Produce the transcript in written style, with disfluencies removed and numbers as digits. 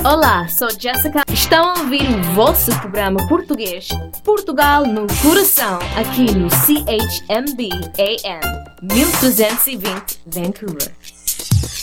Olá, sou Jessica. Estão a ouvir o vosso programa português Portugal no Coração, aqui no CHMB AM 1320 Vancouver.